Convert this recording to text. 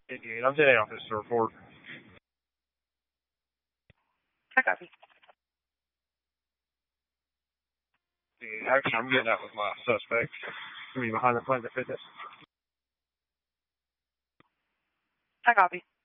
88. I'm 10 office to report. I copy. Actually, I'm getting out with my suspect. I mean, behind the Planet Fitness. I copy.